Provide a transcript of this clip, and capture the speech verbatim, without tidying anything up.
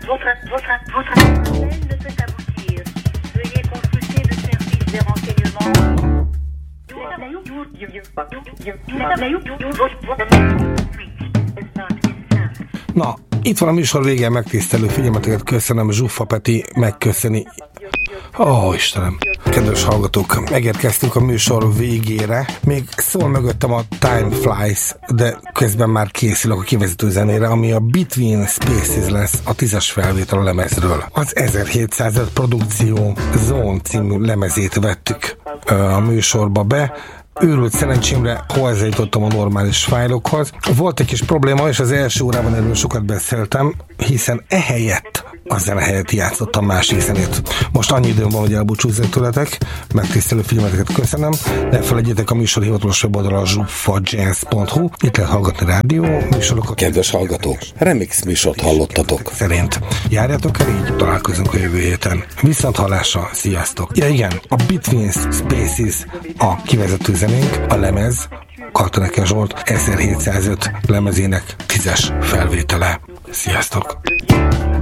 Votre, votre, votre appel ne peut aboutir. Veuillez consulter le service des renseignements. Na, itt van a műsor vége, megtisztelő figyelmeteket köszönöm, Zsuffa Peti megköszöni. Ó, oh, Istenem! Kedves hallgatók, megérkeztünk a műsor végére. Még szól mögöttem a Time Flies, de közben már készülök a kivezető zenére, ami a Between Spaces lesz, a tízes felvétel a lemezről. Az ezerhétszázöt produkció Zone című lemezét vettük a műsorba be. Őrült szerencsémre hozzájutottam a normális fájlokhoz. Volt egy kis probléma, és az első órában erről sokat beszéltem, hiszen ehelyett a zene helyett játszottam másik zenét. Most annyi időm van, hogy elbúcsúzzak tőletek, megtisztelő figyelmeteket köszönöm, ne felejtjétek a műsor hivatalos weboldalra a zsuffa jazz pont hu, itt lehet hallgatni rádió műsorokat. Kedves hallgatók, remix műsort hallottatok. Szerint járjátok el így, találkozunk a jövő héten. Viszont hallásra, sziasztok! Ja igen, a Between Spaces a kivezető zenénk, a lemez, Katoneke Zsolt ezerhétszázöt lemezének tízes felvétele. Sziasztok!